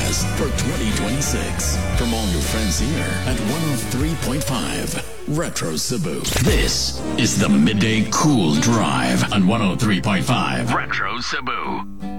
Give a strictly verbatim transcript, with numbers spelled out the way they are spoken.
forecast for twenty twenty-six from all your friends here at one oh three point five Retro Cebu. This is the Midday Cool Drive on one oh three point five Retro Cebu.